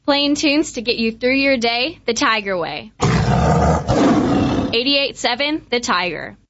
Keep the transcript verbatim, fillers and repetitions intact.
Playing tunes to get you through your day the Tiger way. eighty-eight point seven The Tiger.